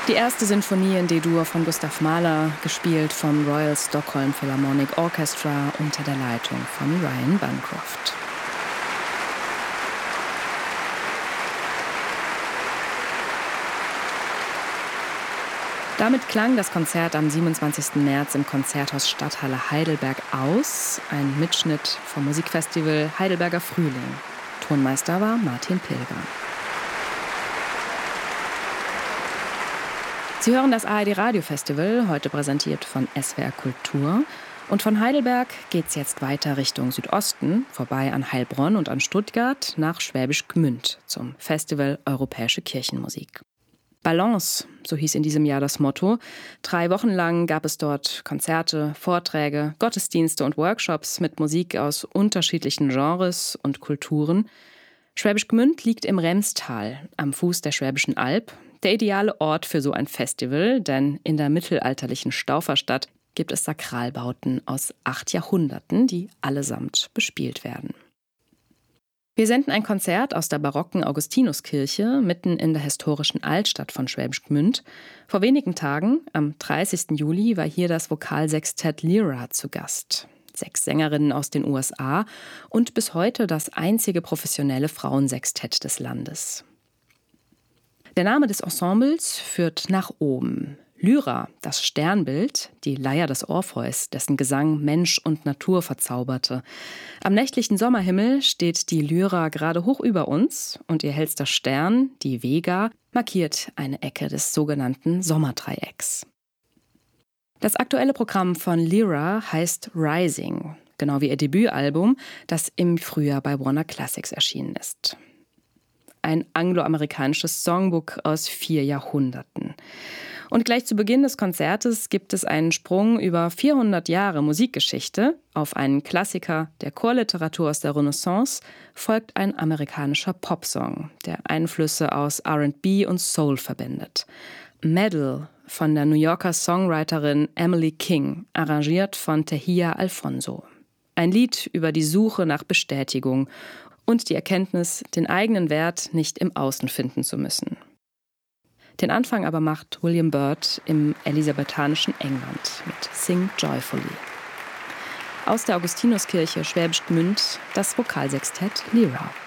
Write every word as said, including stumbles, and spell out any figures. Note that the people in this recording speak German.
Die erste Sinfonie in D-Dur von Gustav Mahler, gespielt vom Royal Stockholm Philharmonic Orchestra unter der Leitung von Ryan Bancroft. Damit klang das Konzert am siebenundzwanzigsten März im Konzerthaus Stadthalle Heidelberg aus. Ein Mitschnitt vom Musikfestival Heidelberger Frühling. Tonmeister war Martin Pilger. Sie hören das A R D Radiofestival, heute präsentiert von S W R Kultur. Und von Heidelberg geht's jetzt weiter Richtung Südosten, vorbei an Heilbronn und an Stuttgart, nach Schwäbisch Gmünd zum Festival Europäische Kirchenmusik. Balance, so hieß in diesem Jahr das Motto. Drei Wochen lang gab es dort Konzerte, Vorträge, Gottesdienste und Workshops mit Musik aus unterschiedlichen Genres und Kulturen. Schwäbisch Gmünd liegt im Remstal, am Fuß der Schwäbischen Alb. Der ideale Ort für so ein Festival, denn in der mittelalterlichen Stauferstadt gibt es Sakralbauten aus acht Jahrhunderten, die allesamt bespielt werden. Wir senden ein Konzert aus der barocken Augustinuskirche mitten in der historischen Altstadt von Schwäbisch Gmünd. Vor wenigen Tagen, am dreißigsten Juli, war hier das Vokalsextett Lyra zu Gast. Sechs Sängerinnen aus den U S A und bis heute das einzige professionelle Frauensextett des Landes. Der Name des Ensembles führt nach oben. Lyra, das Sternbild, die Leier des Orpheus, dessen Gesang Mensch und Natur verzauberte. Am nächtlichen Sommerhimmel steht die Lyra gerade hoch über uns und ihr hellster Stern, die Vega, markiert eine Ecke des sogenannten Sommerdreiecks. Das aktuelle Programm von Lyra heißt Rising, genau wie ihr Debütalbum, das im Frühjahr bei Warner Classics erschienen ist. Ein angloamerikanisches Songbook aus vier Jahrhunderten. Und gleich zu Beginn des Konzertes gibt es einen Sprung über vierhundert Jahre Musikgeschichte. Auf einen Klassiker der Chorliteratur aus der Renaissance folgt ein amerikanischer Popsong, der Einflüsse aus R and B und Soul verbindet. Medal von der New Yorker Songwriterin Emily King, arrangiert von Tehia Alfonso. Ein Lied über die Suche nach Bestätigung und die Erkenntnis, den eigenen Wert nicht im Außen finden zu müssen. Den Anfang aber macht William Byrd im elisabethanischen England mit Sing Joyfully. Aus der Augustinuskirche Schwäbisch Gmünd das Vokalsextett Lyra.